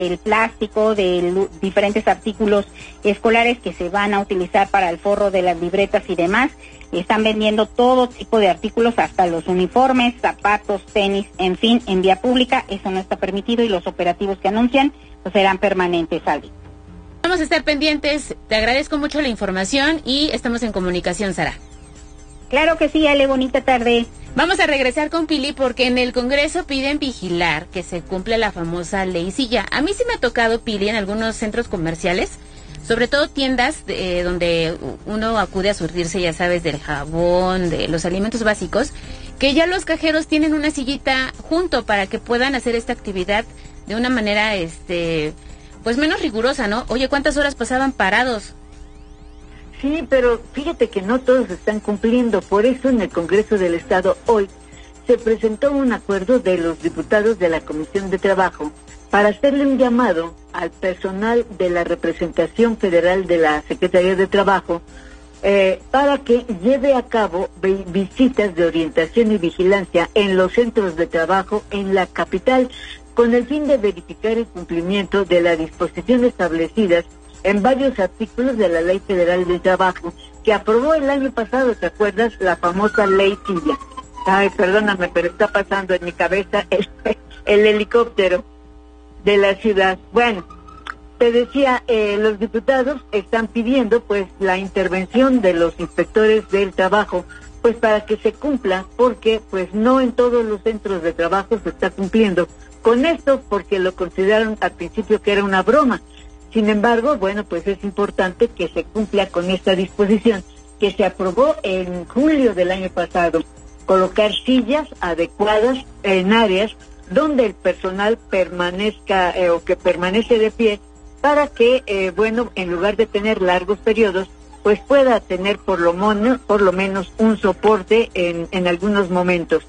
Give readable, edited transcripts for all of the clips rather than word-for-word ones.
del plástico, de diferentes artículos escolares que se van a utilizar para el forro de las libretas y demás. Están vendiendo todo tipo de artículos, hasta los uniformes, zapatos, tenis, en fin, en vía pública. Eso no está permitido y los operativos que anuncian pues serán permanentes, Aldi. Vamos a estar pendientes. Te agradezco mucho la información y estamos en comunicación, Sara. Claro que sí, Ale, bonita tarde. Vamos a regresar con Pili porque en el Congreso piden vigilar que se cumpla la famosa ley silla. A mí sí me ha tocado, Pili, en algunos centros comerciales, sobre todo tiendas donde uno acude a surtirse, ya sabes, del jabón, de los alimentos básicos, que ya los cajeros tienen una sillita junto para que puedan hacer esta actividad de una manera, pues menos rigurosa, ¿no? Oye, ¿cuántas horas pasaban parados? Sí, pero fíjate que no todos están cumpliendo. Por eso en el Congreso del Estado hoy se presentó un acuerdo de los diputados de la Comisión de Trabajo para hacerle un llamado al personal de la representación federal de la Secretaría de Trabajo para que lleve a cabo visitas de orientación y vigilancia en los centros de trabajo en la capital, con el fin de verificar el cumplimiento de las disposiciones establecidas en varios artículos de la Ley Federal del Trabajo, que aprobó el año pasado, ¿te acuerdas? La famosa Ley Silla. Ay, perdóname, pero está pasando en mi cabeza el helicóptero de la ciudad. Bueno, te decía, los diputados están pidiendo pues la intervención de los inspectores del trabajo, pues para que se cumpla, porque pues no en todos los centros de trabajo se está cumpliendo con esto, porque lo consideraron al principio que era una broma. Sin embargo, bueno, pues es importante que se cumpla con esta disposición que se aprobó en julio del año pasado, colocar sillas adecuadas en áreas donde el personal permanezca o que permanece de pie para que, bueno, en lugar de tener largos periodos, pues pueda tener por lo menos un soporte en algunos momentos.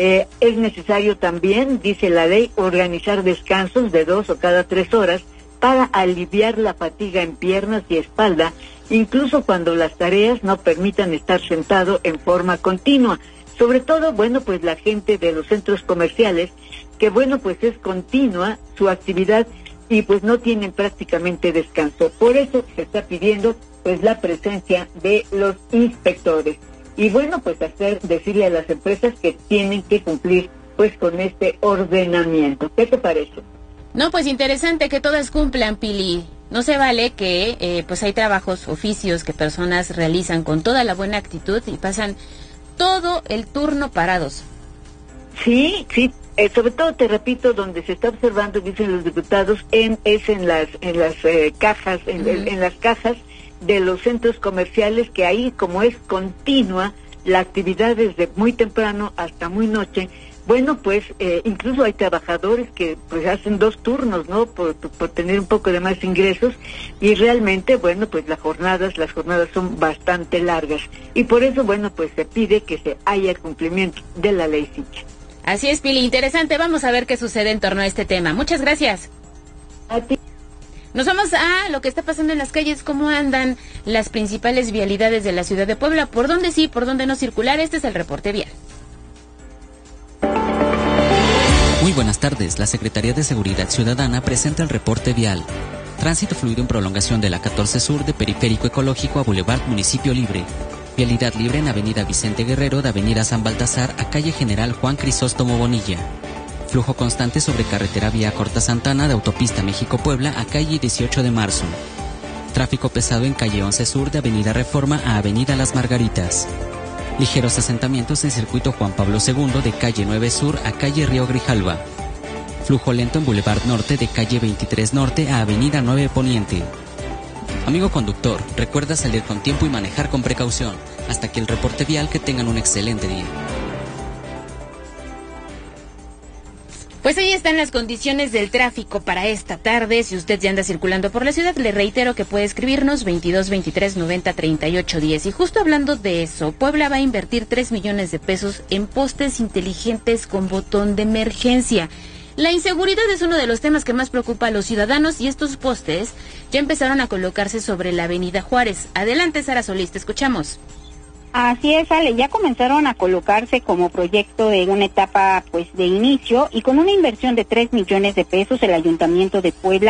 Es necesario también, dice la ley, organizar descansos de 2 o cada 3 horas para aliviar la fatiga en piernas y espalda, incluso cuando las tareas no permitan estar sentado en forma continua. Sobre todo, bueno, pues la gente de los centros comerciales, que bueno, pues es continua su actividad y pues no tienen prácticamente descanso. Por eso se está pidiendo pues la presencia de los inspectores. Y bueno, pues decirle a las empresas que tienen que cumplir pues con este ordenamiento. ¿Qué te parece? No, pues interesante que todas cumplan, Pili. No se vale que pues hay trabajos, oficios que personas realizan con toda la buena actitud y pasan todo el turno parados. Sí, sobre todo te repito, donde se está observando, dicen los diputados, es en las cajas, en las cajas de los centros comerciales, que ahí como es continua la actividad desde muy temprano hasta muy noche. Bueno, pues incluso hay trabajadores que pues hacen 2 turnos, ¿no? Por tener un poco de más ingresos, y realmente, bueno, pues las jornadas son bastante largas, y por eso, bueno, pues se pide que se haya cumplimiento de la ley Silla. Así es, Pili, interesante. Vamos a ver qué sucede en torno a este tema. Muchas gracias. A ti. Nos vamos a lo que está pasando en las calles, cómo andan las principales vialidades de la ciudad de Puebla, por dónde sí, por dónde no circular. Este es el reporte vial. Muy buenas tardes. La Secretaría de Seguridad Ciudadana presenta el reporte vial. Tránsito fluido en prolongación de la 14 Sur de Periférico Ecológico a Boulevard Municipio Libre. Vialidad libre en Avenida Vicente Guerrero de Avenida San Baltasar a Calle General Juan Crisóstomo Bonilla. Flujo constante sobre carretera vía Corta Santana de Autopista México-Puebla a Calle 18 de Marzo. Tráfico pesado en Calle 11 Sur de Avenida Reforma a Avenida Las Margaritas. Ligeros asentamientos en Circuito Juan Pablo II de Calle 9 Sur a Calle Río Grijalva. Flujo lento en Boulevard Norte de Calle 23 Norte a Avenida 9 Poniente. Amigo conductor, recuerda salir con tiempo y manejar con precaución. Hasta aquí el reporte vial, que tengan un excelente día. Pues ahí están las condiciones del tráfico para esta tarde. Si usted ya anda circulando por la ciudad, le reitero que puede escribirnos 22 23 90 38 10. Y justo hablando de eso, Puebla va a invertir 3 millones de pesos en postes inteligentes con botón de emergencia. La inseguridad es uno de los temas que más preocupa a los ciudadanos, y estos postes ya empezaron a colocarse sobre la Avenida Juárez. Adelante, Sara Solís, te escuchamos. Así es, Ale, ya comenzaron a colocarse como proyecto de una etapa pues de inicio y con una inversión de 3 millones de pesos el Ayuntamiento de Puebla